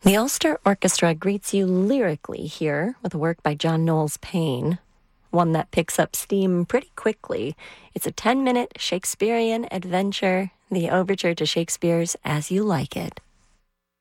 The Ulster Orchestra greets you lyrically here with a work by John Knowles Paine, one that picks up steam pretty quickly. It's a 10-minute Shakespearean adventure, the overture to Shakespeare's As You Like It.